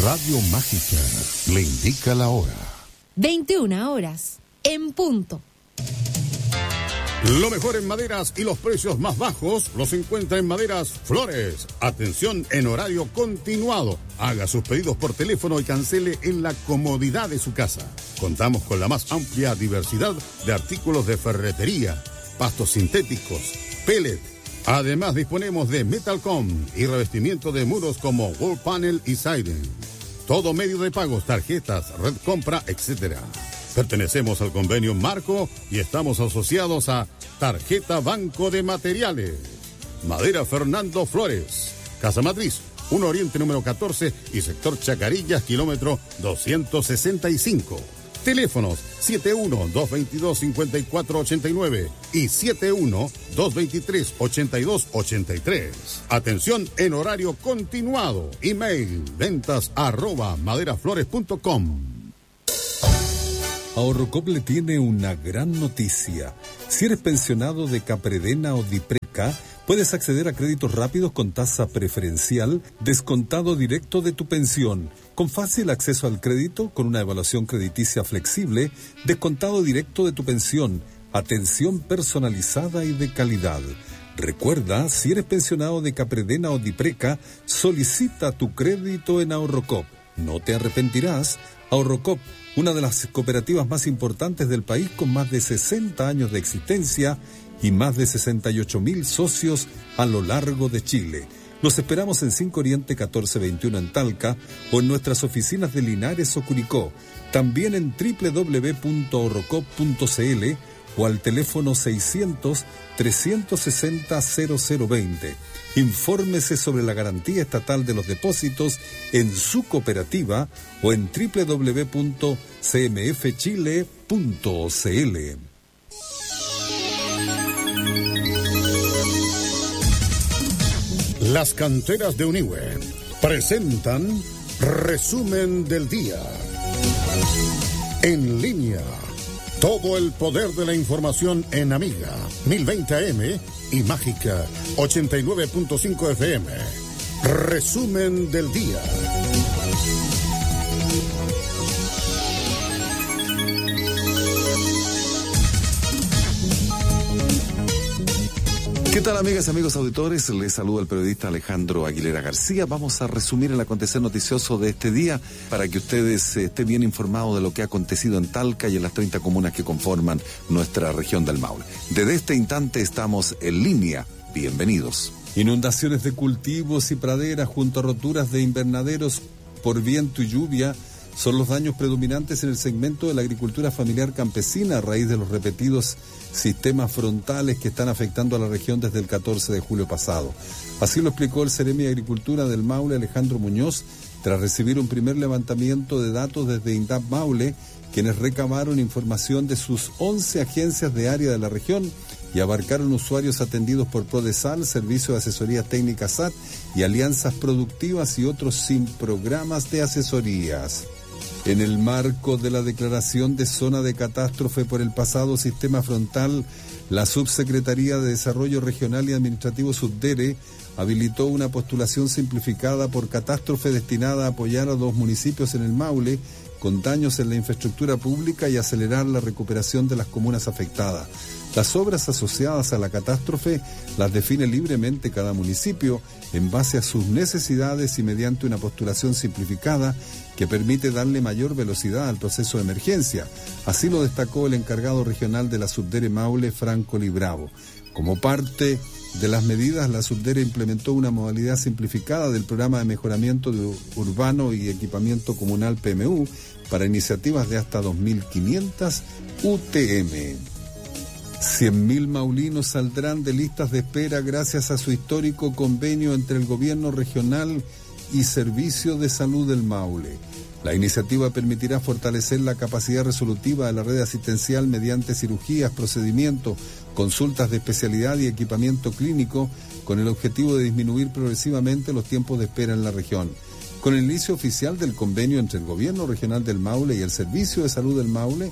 Radio Mágica le indica la hora. 21 horas, en punto. Lo mejor en maderas y los precios más bajos los encuentra en Maderas Flores. Atención en horario continuado. Haga sus pedidos por teléfono y cancele en la comodidad de su casa. Contamos con la más amplia diversidad de artículos de ferretería, pastos sintéticos, pellet. Además disponemos de Metalcom y revestimiento de muros como wall panel y siding. Todo medio de pagos, tarjetas, red compra, etc. Pertenecemos al convenio Marco y estamos asociados a Tarjeta Banco de Materiales. Madera Fernando Flores, Casa Matriz, 1 Oriente número 14 y sector Chacarillas, kilómetro 265. Teléfonos 71-222-5489 y 71-223-8283. Atención en horario continuado. Email ventas@maderaflores.com. Ahorrocop le tiene una gran noticia. Si eres pensionado de Capredena o Dipreca, puedes acceder a créditos rápidos con tasa preferencial, descontado directo de tu pensión, con fácil acceso al crédito, con una evaluación crediticia flexible, descontado directo de tu pensión, atención personalizada y de calidad. Recuerda, si eres pensionado de Capredena o Dipreca, solicita tu crédito en Ahorrocop. No te arrepentirás. Ahorrocop, una de las cooperativas más importantes del país con más de 60 años de existencia y más de 68,000 socios a lo largo de Chile. Los esperamos en 5 Oriente 1421 en Talca o en nuestras oficinas de Linares o Curicó. También en www.ahorrocop.cl o al teléfono 600-360-0020. Infórmese sobre la garantía estatal de los depósitos en su cooperativa o en www.cmfchile.cl. Las canteras de Uniwe presentan Resumen del Día. En línea, todo el poder de la información en Amiga 1020 AM y Mágica 89.5 FM. Resumen del Día. ¿Qué tal, amigas y amigos auditores? Les saluda el periodista Alejandro Aguilera García. Vamos a resumir el acontecer noticioso de este día para que ustedes estén bien informados de lo que ha acontecido en Talca y en las 30 comunas que conforman nuestra región del Maule. Desde este instante estamos en línea. Bienvenidos. Inundaciones de cultivos y praderas junto a roturas de invernaderos por viento y lluvia son los daños predominantes en el segmento de la agricultura familiar campesina a raíz de los repetidos sistemas frontales que están afectando a la región desde el 14 de julio pasado. Así lo explicó el Seremi de Agricultura del Maule, Alejandro Muñoz, tras recibir un primer levantamiento de datos desde INDAP Maule, quienes recabaron información de sus 11 agencias de área de la región y abarcaron usuarios atendidos por Prodesal, Servicio de Asesoría Técnica SAT y alianzas productivas y otros sin programas de asesorías. En el marco de la declaración de zona de catástrofe por el pasado sistema frontal, la Subsecretaría de Desarrollo Regional y Administrativo Subdere habilitó una postulación simplificada por catástrofe destinada a apoyar a 2 municipios en el Maule con daños en la infraestructura pública y acelerar la recuperación de las comunas afectadas. Las obras asociadas a la catástrofe las define libremente cada municipio en base a sus necesidades y mediante una postulación simplificada que permite darle mayor velocidad al proceso de emergencia. Así lo destacó el encargado regional de la Subdere Maule, Franco Libravo. Como parte de las medidas, la Subdere implementó una modalidad simplificada del programa de mejoramiento urbano y equipamiento comunal PMU para iniciativas de hasta 2.500 UTM. 100.000 maulinos saldrán de listas de espera gracias a su histórico convenio entre el gobierno regional y Servicio de Salud del Maule. La iniciativa permitirá fortalecer la capacidad resolutiva de la red asistencial mediante cirugías, procedimientos, consultas de especialidad y equipamiento clínico, con el objetivo de disminuir progresivamente los tiempos de espera en la región. Con el inicio oficial del convenio entre el Gobierno Regional del Maule y el Servicio de Salud del Maule,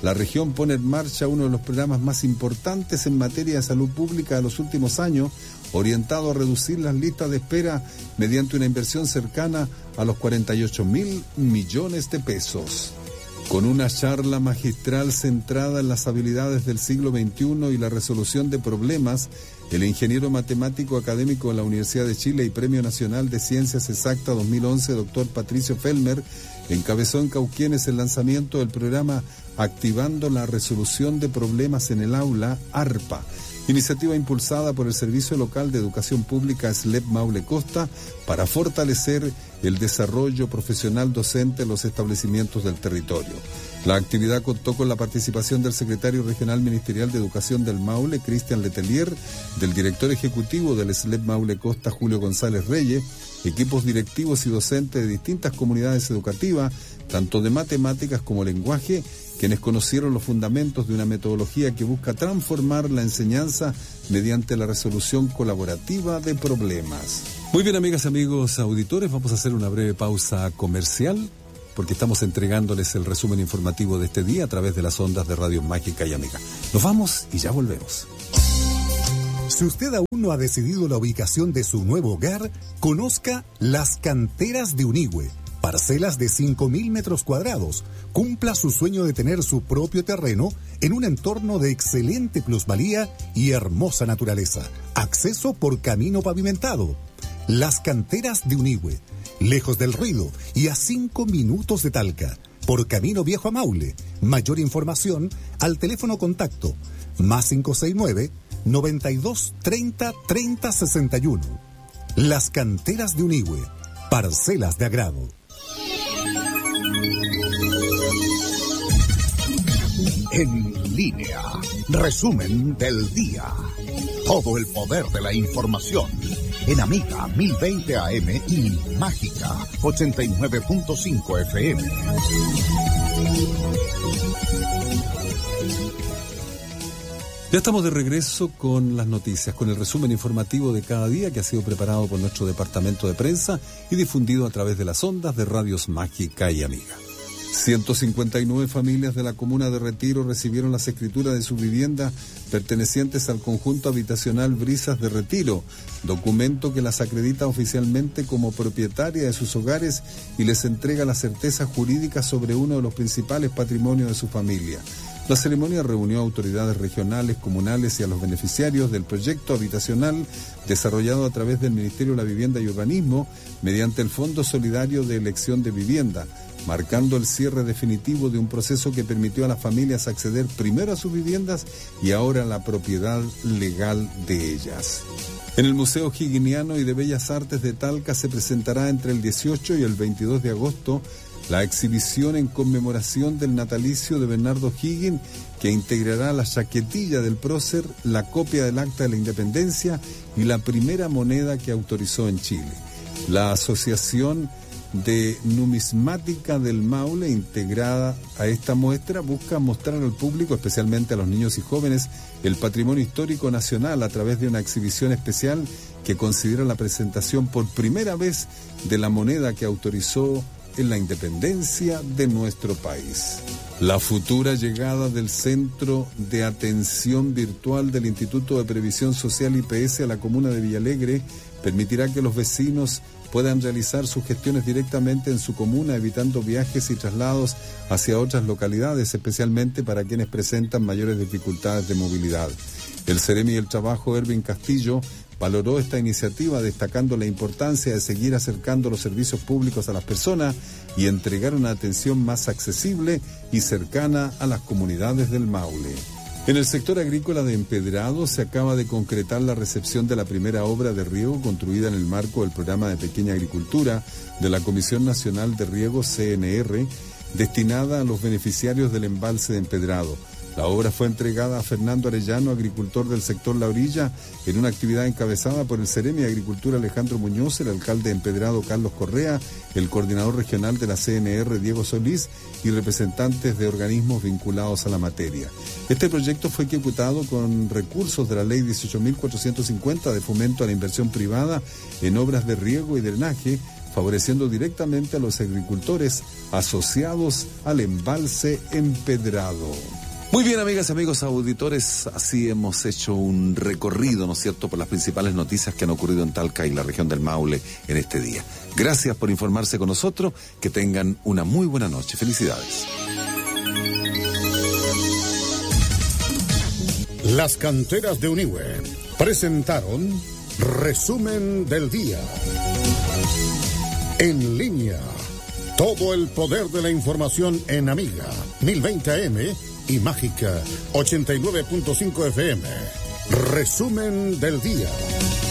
la región pone en marcha uno de los programas más importantes en materia de salud pública de los últimos años, orientado a reducir las listas de espera mediante una inversión cercana a los 48.000 millones de pesos. Con una charla magistral centrada en las habilidades del siglo XXI y la resolución de problemas, el ingeniero matemático académico de la Universidad de Chile y Premio Nacional de Ciencias Exactas 2011, doctor Patricio Felmer, encabezó en Cauquienes el lanzamiento del programa Activando la Resolución de Problemas en el Aula, ARPA, iniciativa impulsada por el Servicio Local de Educación Pública SLEP Maule Costa para fortalecer el desarrollo profesional docente en los establecimientos del territorio. La actividad contó con la participación del secretario regional ministerial de Educación del Maule, Cristian Letelier, del director ejecutivo del SLEP Maule Costa, Julio González Reyes, equipos directivos y docentes de distintas comunidades educativas, tanto de matemáticas como lenguaje, quienes conocieron los fundamentos de una metodología que busca transformar la enseñanza mediante la resolución colaborativa de problemas. Muy bien, amigas y amigos auditores, vamos a hacer una breve pausa comercial porque estamos entregándoles el resumen informativo de este día a través de las ondas de Radio Mágica y Amiga. Nos vamos y ya volvemos. Si usted aún no ha decidido la ubicación de su nuevo hogar, conozca Las Canteras de Unigüe. Parcelas de 5.000 metros cuadrados. Cumpla su sueño de tener su propio terreno en un entorno de excelente plusvalía y hermosa naturaleza. Acceso por camino pavimentado. Las Canteras de Unigüe. Lejos del ruido y a 5 minutos de Talca. Por camino viejo a Maule. Mayor información al teléfono contacto más 569 92 30 30 61. Las Canteras de Unigüe. Parcelas de agrado. En línea, resumen del día. Todo el poder de la información. En Amiga 1020 AM y Mágica 89.5 FM. Ya estamos de regreso con las noticias, con el resumen informativo de cada día que ha sido preparado por nuestro departamento de prensa y difundido a través de las ondas de Radios Mágica y Amiga. 159 familias de la comuna de Retiro recibieron las escrituras de su vivienda pertenecientes al conjunto habitacional Brisas de Retiro, documento que las acredita oficialmente como propietaria de sus hogares y les entrega la certeza jurídica sobre uno de los principales patrimonios de su familia. La ceremonia reunió a autoridades regionales, comunales y a los beneficiarios del proyecto habitacional desarrollado a través del Ministerio de la Vivienda y Urbanismo mediante el Fondo Solidario de Elección de Vivienda, marcando el cierre definitivo de un proceso que permitió a las familias acceder primero a sus viviendas y ahora a la propiedad legal de ellas. En el Museo Higginiano y de Bellas Artes de Talca se presentará entre el 18 y el 22 de agosto la exhibición en conmemoración del natalicio de Bernardo Higgins, que integrará la chaquetilla del prócer, la copia del Acta de la Independencia y la primera moneda que autorizó en Chile. La Asociación de Numismática del Maule, integrada a esta muestra, busca mostrar al público, especialmente a los niños y jóvenes, el patrimonio histórico nacional a través de una exhibición especial que considera la presentación por primera vez de la moneda que autorizó en la independencia de nuestro país. La futura llegada del Centro de Atención Virtual del Instituto de Previsión Social IPS a la comuna de Villalegre permitirá que los vecinos puedan realizar sus gestiones directamente en su comuna, evitando viajes y traslados hacia otras localidades, especialmente para quienes presentan mayores dificultades de movilidad. El Ceremi del Trabajo, Erwin Castillo, valoró esta iniciativa destacando la importancia de seguir acercando los servicios públicos a las personas y entregar una atención más accesible y cercana a las comunidades del Maule. En el sector agrícola de Empedrado se acaba de concretar la recepción de la primera obra de riego construida en el marco del programa de pequeña agricultura de la Comisión Nacional de Riego CNR, destinada a los beneficiarios del embalse de Empedrado. La obra fue entregada a Fernando Arellano, agricultor del sector La Orilla, en una actividad encabezada por el Ceremi de Agricultura Alejandro Muñoz, el alcalde de Empedrado Carlos Correa, el coordinador regional de la CNR Diego Solís y representantes de organismos vinculados a la materia. Este proyecto fue ejecutado con recursos de la Ley 18.450 de fomento a la inversión privada en obras de riego y drenaje, favoreciendo directamente a los agricultores asociados al embalse empedrado. Muy bien, amigas y amigos auditores, así hemos hecho un recorrido, ¿no es cierto?, por las principales noticias que han ocurrido en Talca y la región del Maule en este día. Gracias por informarse con nosotros, que tengan una muy buena noche. Felicidades. Las canteras de Unihue presentaron Resumen del Día. En línea, todo el poder de la información en Amiga 1020 AM y Mágica 89.5 FM. Resumen del Día.